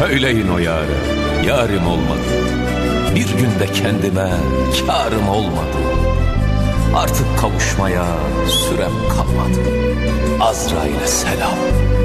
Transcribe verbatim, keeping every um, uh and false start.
Söyleyin o yâre, yârim olmadı. Bir günde kendime kârım olmadı. Artık kavuşmaya sürem kalmadı. Azrail'e selam.